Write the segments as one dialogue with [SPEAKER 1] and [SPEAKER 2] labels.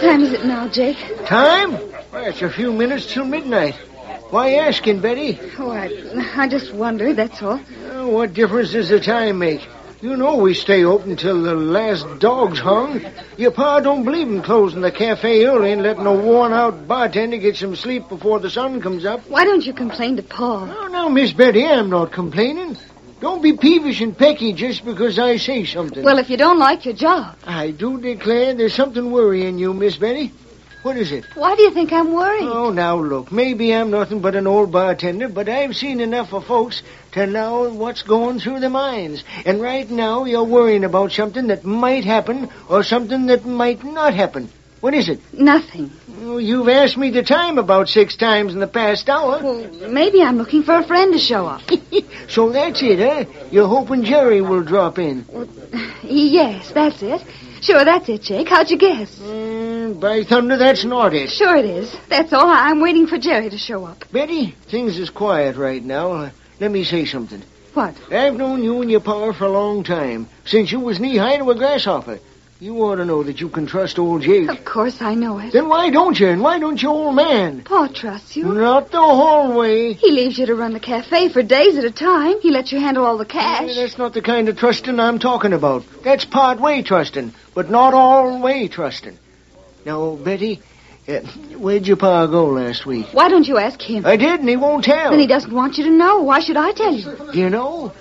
[SPEAKER 1] time is it now, Jake?
[SPEAKER 2] Time? Well, it's a few minutes till midnight. Why asking, Betty?
[SPEAKER 1] Oh, I just wondered, that's all.
[SPEAKER 2] What difference does the time make? You know we stay open till the last dog's hung. Your pa don't believe in closing the cafe early and letting a worn-out bartender get some sleep before the sun comes up.
[SPEAKER 1] Why don't you complain to Pa?
[SPEAKER 2] Oh, now, Miss Betty, I'm not complaining. Don't be peevish and pecky just because I say something.
[SPEAKER 1] Well, if you don't like your job.
[SPEAKER 2] I do declare there's something worrying you, Miss Betty. What is it?
[SPEAKER 1] Why do you think I'm worried?
[SPEAKER 2] Oh, now, look, maybe I'm nothing but an old bartender, but I've seen enough of folks to know what's going through their minds. And right now, you're worrying about something that might happen or something that might not happen. What is it?
[SPEAKER 1] Nothing.
[SPEAKER 2] Oh, you've asked me the time about 6 times in the past hour.
[SPEAKER 1] Well, maybe I'm looking for a friend to show up.
[SPEAKER 2] So that's it, huh? You're hoping Jerry will drop in.
[SPEAKER 1] Well, yes, that's it. Sure, that's it, Jake. How'd you guess?
[SPEAKER 2] By thunder, that's not it.
[SPEAKER 1] Sure it is. That's all. I'm waiting for Jerry to show up.
[SPEAKER 2] Betty, things is quiet right now. Let me say something.
[SPEAKER 1] What?
[SPEAKER 2] I've known you and your pa for a long time. Since you was knee-high to a grasshopper. You ought to know that you can trust old Jake.
[SPEAKER 1] Of course I know it.
[SPEAKER 2] Then why don't you? And why don't you, old man?
[SPEAKER 1] Pa trusts you.
[SPEAKER 2] Not the whole way.
[SPEAKER 1] He leaves you to run the cafe for days at a time. He lets you handle all the cash.
[SPEAKER 2] That's not the kind of trusting I'm talking about. That's part-way trusting, but not all-way trusting. Now, Betty, where'd your pa go last week?
[SPEAKER 1] Why don't you ask him?
[SPEAKER 2] I did, and he won't tell.
[SPEAKER 1] Then he doesn't want you to know. Why should I tell you?
[SPEAKER 2] Do you know?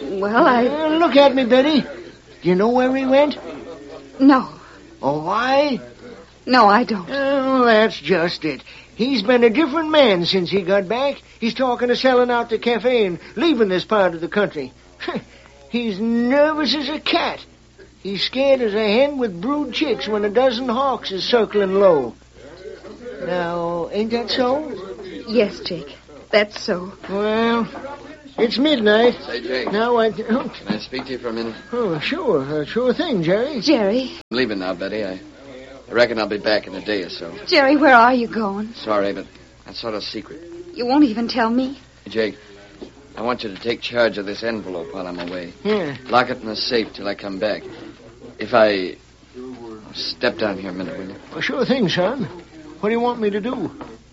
[SPEAKER 1] Well,
[SPEAKER 2] Look at me, Betty. Do you know where he went?
[SPEAKER 1] No.
[SPEAKER 2] Oh, why?
[SPEAKER 1] No, I don't.
[SPEAKER 2] Oh, that's just it. He's been a different man since he got back. He's talking of selling out the cafe and leaving this part of the country. He's nervous as a cat. He's scared as a hen with brood chicks when a dozen hawks is circling low. Now, ain't that so?
[SPEAKER 1] Yes, Jake. That's so.
[SPEAKER 2] Well, it's midnight.
[SPEAKER 3] Say, Jake.
[SPEAKER 2] Now I...
[SPEAKER 3] Can I speak to you for a minute?
[SPEAKER 2] Oh, sure. Sure thing, Jerry.
[SPEAKER 1] Jerry.
[SPEAKER 3] I'm leaving now, Betty. I reckon I'll be back in a day or so.
[SPEAKER 1] Jerry, where are you going?
[SPEAKER 3] Sorry, but that's sort of secret.
[SPEAKER 1] You won't even tell me?
[SPEAKER 3] Jake, I want you to take charge of this envelope while I'm away.
[SPEAKER 2] Yeah.
[SPEAKER 3] Lock it in the safe till I come back. If I... Step down here a minute, will you?
[SPEAKER 2] Well, sure thing, son. What do you want me to do?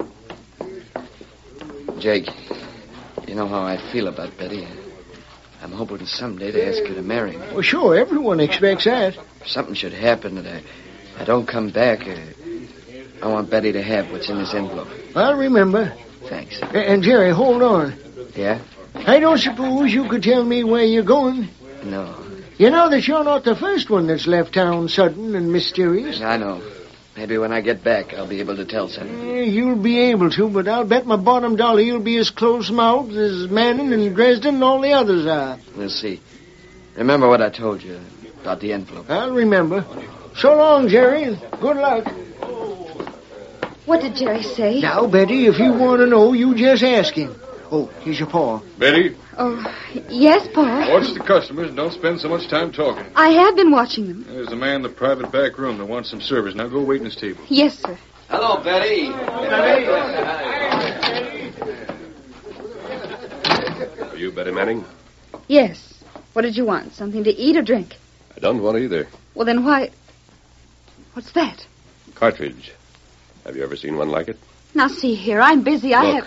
[SPEAKER 3] Jake, you know how I feel about Betty. I'm hoping someday to ask her to marry me.
[SPEAKER 2] Well, sure. Everyone expects that.
[SPEAKER 3] If something should happen that I don't come back, I want Betty to have what's in this envelope.
[SPEAKER 2] I'll remember.
[SPEAKER 3] Thanks.
[SPEAKER 2] And, Jerry, hold on.
[SPEAKER 3] Yeah?
[SPEAKER 2] I don't suppose you could tell me where you're going?
[SPEAKER 3] No.
[SPEAKER 2] You know that you're not the first one that's left town sudden and mysterious.
[SPEAKER 3] I know. Maybe when I get back, I'll be able to tell something.
[SPEAKER 2] You'll be able to, but I'll bet my bottom dollar you'll be as close-mouthed as Manning and Dresden and all the others are.
[SPEAKER 3] We'll see. Remember what I told you about the envelope.
[SPEAKER 2] I'll remember. So long, Jerry. Good luck.
[SPEAKER 1] What did Jerry say?
[SPEAKER 2] Now, Betty, if you want to know, you just ask him. Oh, here's your paw.
[SPEAKER 4] Betty,
[SPEAKER 1] Oh, yes, Pa.
[SPEAKER 4] watch the customers and don't spend so much time talking.
[SPEAKER 1] I have been watching them.
[SPEAKER 4] There's a man in the private back room that wants some service. Now go wait in his table.
[SPEAKER 1] Yes, sir.
[SPEAKER 3] Hello, Betty.
[SPEAKER 5] Are you Betty Manning?
[SPEAKER 1] Yes. What did you want? Something to eat or drink?
[SPEAKER 5] I don't want either.
[SPEAKER 1] Well, then why... What's that?
[SPEAKER 5] Cartridge. Have you ever seen one like it?
[SPEAKER 1] Now, see here. I'm busy. I
[SPEAKER 5] Look.
[SPEAKER 1] have...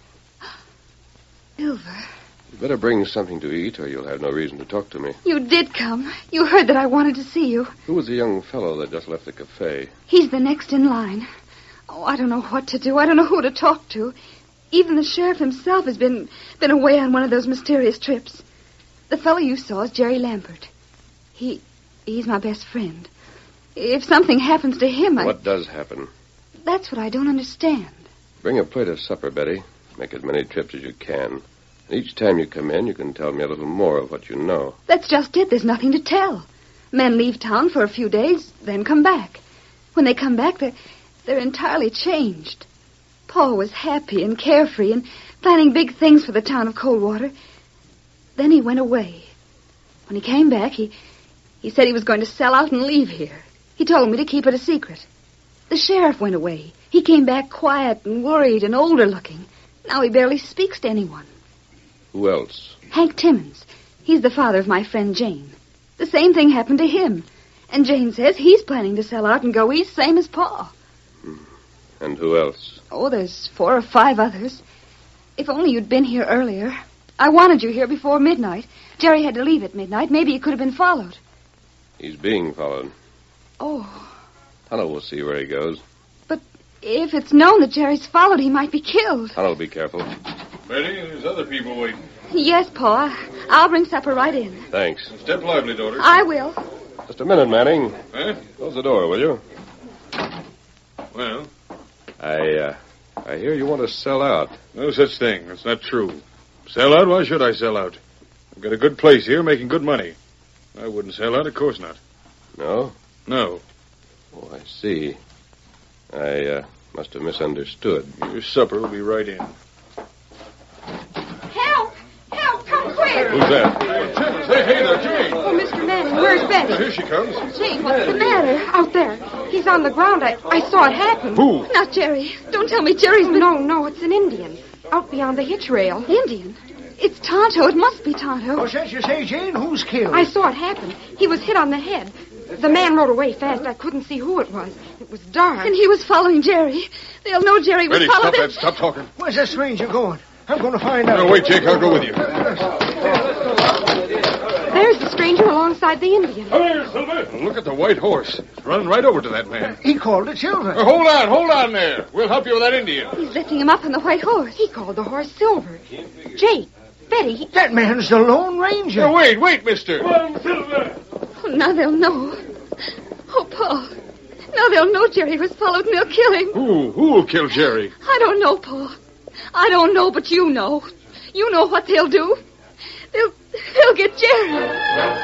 [SPEAKER 1] Silver,
[SPEAKER 5] You better bring something to eat or you'll have no reason to talk to me.
[SPEAKER 1] you did come. You heard that I wanted to see you.
[SPEAKER 5] Who was the young fellow that just left the cafe?
[SPEAKER 1] He's the next in line. Oh, I don't know what to do. I don't know who to talk to. Even the sheriff himself has been away on one of those mysterious trips. The fellow you saw is Jerry Lambert. He's my best friend. If something happens to him,
[SPEAKER 5] What does happen?
[SPEAKER 1] That's what I don't understand.
[SPEAKER 5] Bring a plate of supper, Betty. Make as many trips as you can. And each time you come in, you can tell me a little more of what you know.
[SPEAKER 1] That's just it. There's nothing to tell. Men leave town for a few days, then come back. When they come back, they're entirely changed. Paul was happy and carefree and planning big things for the town of Coldwater. Then he went away. When he came back, he said he was going to sell out and leave here. He told me to keep it a secret. The sheriff went away. He came back quiet and worried and older looking. Now he barely speaks to anyone.
[SPEAKER 5] Who else?
[SPEAKER 1] Hank Timmons. He's the father of my friend Jane. The same thing happened to him. And Jane says he's planning to sell out and go east, same as Pa.
[SPEAKER 5] And who else?
[SPEAKER 1] Oh, there's 4 or 5 others. If only you'd been here earlier. I wanted you here before midnight. Jerry had to leave at midnight. Maybe he could have been followed.
[SPEAKER 5] He's being followed.
[SPEAKER 1] Oh.
[SPEAKER 5] Tonto will see where he goes.
[SPEAKER 1] But if it's known that Jerry's followed, he might be killed.
[SPEAKER 5] Tonto will be careful.
[SPEAKER 4] Betty, there's other people waiting.
[SPEAKER 1] Yes, Pa. I'll bring supper right in.
[SPEAKER 5] Thanks.
[SPEAKER 4] Step lively, daughter.
[SPEAKER 1] I will.
[SPEAKER 5] Just a minute, Manning.
[SPEAKER 4] Huh?
[SPEAKER 5] Close the door, will you?
[SPEAKER 4] Well,
[SPEAKER 5] I hear you want to sell out.
[SPEAKER 4] no such thing. That's not true. Sell out? Why should I sell out? I've got a good place here making good money. I wouldn't sell out, of course not.
[SPEAKER 5] No?
[SPEAKER 4] No.
[SPEAKER 5] Oh, I see. I must have misunderstood.
[SPEAKER 4] Your supper will be right in.
[SPEAKER 1] Help! Help! Come quick!
[SPEAKER 4] Who's that? Say, hey there, Jane.
[SPEAKER 6] Oh, Mr. Manning, where's Betty?
[SPEAKER 4] Here she comes.
[SPEAKER 1] Jane, what's the matter?
[SPEAKER 6] Out there. He's on the ground. I saw it happen.
[SPEAKER 4] Who?
[SPEAKER 1] Not Jerry. Don't tell me Jerry's
[SPEAKER 6] Oh,
[SPEAKER 1] been...
[SPEAKER 6] no, it's an Indian. Out beyond the hitch rail.
[SPEAKER 1] Indian? It's Tonto. It must be Tonto.
[SPEAKER 2] What's that you say, Jane? Who's killed?
[SPEAKER 6] I saw it happen. He was hit on the head. The man rode away fast. I couldn't see who it was. It was dark.
[SPEAKER 1] And he was following Jerry. They'll know Jerry was
[SPEAKER 4] Betty,
[SPEAKER 1] following...
[SPEAKER 4] stop that. Stop talking.
[SPEAKER 2] Where's that stranger going? I'm going to find out.
[SPEAKER 4] No, wait, Jake. I'll go with you.
[SPEAKER 6] There's the stranger alongside the Indian.
[SPEAKER 4] Come here, Silver. Look at the white horse. It's running right over to that man.
[SPEAKER 2] He called it Silver.
[SPEAKER 4] Hold on there. We'll help you with that Indian.
[SPEAKER 1] He's lifting him up on the white horse.
[SPEAKER 6] He called the horse Silver. Jake, Betty,
[SPEAKER 2] That man's the Lone Ranger.
[SPEAKER 4] Now, wait, mister.
[SPEAKER 1] Oh, now they'll know. Oh, Paul. Now they'll know Jerry was followed and they'll kill him.
[SPEAKER 4] Who'll kill Jerry?
[SPEAKER 1] I don't know, Paul. I don't know, but you know. You know what they'll do. They'll get Jerry.